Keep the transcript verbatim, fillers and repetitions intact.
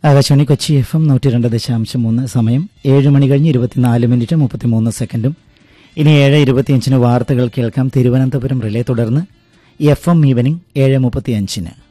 Akashvani Kochi F M നൂറ്റി രണ്ട് ദശാംശം മൂന്ന്. സമയം ഏഴ് മണി കഴിഞ്ഞ് ഇരുപത്തിനാല് മിനിറ്റ് മുപ്പത്തിമൂന്ന് സെക്കൻഡും. ഇനി ഏഴ് ഇരുപത്തിയഞ്ചിന് വാർത്തകൾ കേൾക്കാം തിരുവനന്തപുരം റിലേ. തുടർന്ന് എഫ് എം ഈവനിംഗ് ഏഴ് മുപ്പത്തിയഞ്ചിന്.